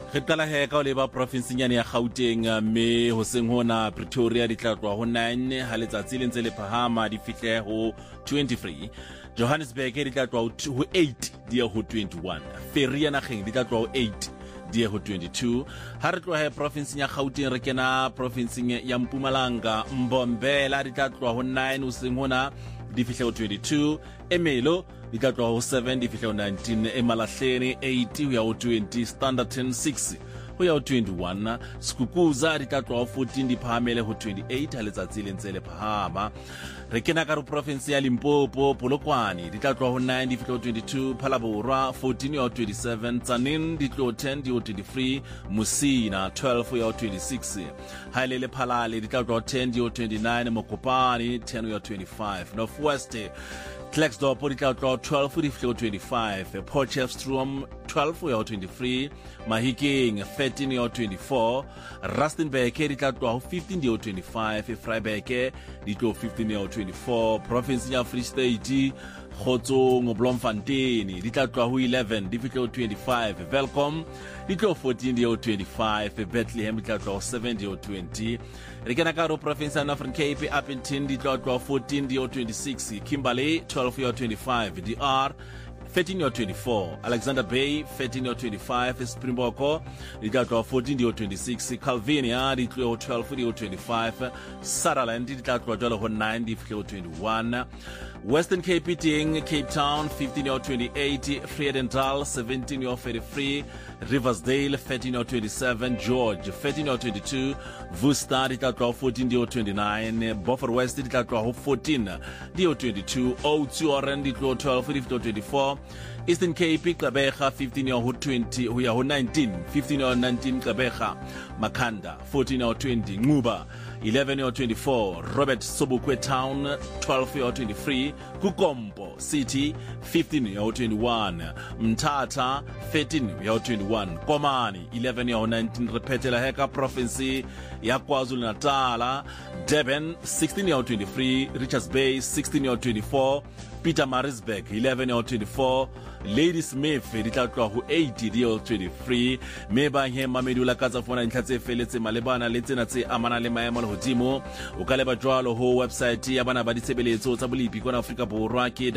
Re qala he ka le ba province nyane ya Gauteng me ho seng hona Pretoria di tla tloa ho 9 ha letsatsi le ntse le phahama di fihle ho 23. Johannesburg di tla tloa ho 8 di ya ho 21. Ferry ya nageng di tla tloa ho 8 di ya ho 22. Ha re tloa he province ya Gauteng re kena province ya Mpumalanga, Mbombela di tla tloa ho 9 ho seng hona di fihle ho 22. Emelo di tla tloa ho 7 di fihle ho 19. Emalahleni 8 ho ya ho 20. Standerton 6 ho ya ho 21. Skukuza di tla tloa ho 14 di phahamele ho 28 ha letsatsi le ntse le phahama. Re kena ka province ya Limpopo, Polokwane di tla tloa ho 9 di fihle ho 22. Phalaborwa 14 ho ya ho 27. Tsanin di tloa ho 10 di ho 23. Musina 12 ho ya ho 26. Hailele Phalale di tla tloa ho 10 di ho 29. Mokopane 10 ho ya ho 25. Northwest Klerksdorp di tla tloa ho 12 di fihle ho 25. Potchefstroom 12 ho ya ho 23. Mahikeng 13 ho ya ho 24. Rustenburg di tla tloa ho 15 di ho 25. Vryburg di tloa ho 15 ho 24. Province ya Free State Kgotsong Bloemfontein di tla tloa ho 11 di fihle ho 25. Welcome di tloa ho 14 di ho 25. Bethlehem di tla tloa ho 7 di ho 20. Re kena ka province ya Northern Cape, Appington di tloa ho 14 di ho 26. Kimberley 12 ho ya ho 25. DR 13 or 24. Alexander Bay 13 or 25. Springbok di tla tloa 14 di ho 26. Calvinia di tloa ho 12 di ho 25. Sutherland di tla tloa jwalo ho 9 di fihle ho 21. Western Cape Ting, Cape Town 15 or 28. Vredendal 17 or 33. Riversdale 13 or 27. George 13 or 22. Worcester di tla tloa 14 di ho 29. Beaufort West di tla tloa ho 14 di ho 22. Oudtshoorn di tloa 12 di fihle ho 24. Eastern Cape Gqeberha 15 or 20 ho ya ho 19. 15 or 19 Gqeberha. Makhanda 14 or 20. Nquba 11 or 24. Robert Sobukwe Town 12 or 23. Kukompo City 15 or 21. Mthatha 13 or 21. Komani 11 or 19. Repetela heka province ya KwaZulu Natal. Durban 16 or 23. Richards Bay 16 or 24. Pietermaritzburg 11 or 24. Ladysmith di tla tloa ho 80 di ho 23. Me ba he mamedula ka tsa fona ntlha tse feletse malebana le tsena tse amana le maemo le hodimo. O ka leba jwalo ho website ya bana ba ditshebeletso tsa bolipi kwana Afrika Borwa ke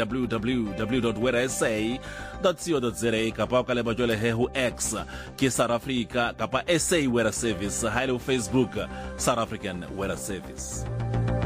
www.werasa.co.za kapa o ka leba jwale he ho X ke South Africa kapa SA Weather Service ha ile ho Facebook South African Weather Service.